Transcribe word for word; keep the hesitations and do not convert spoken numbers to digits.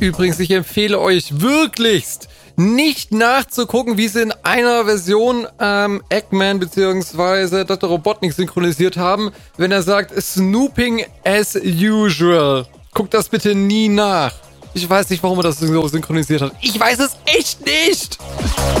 Übrigens, ich empfehle euch wirklichst, nicht nachzugucken, wie sie in einer Version ähm, Eggman bzw. Doktor Robotnik synchronisiert haben, wenn er sagt, Snooping as usual. Guckt das bitte nie nach. Ich weiß nicht, warum er das so synchronisiert hat. Ich weiß es echt nicht!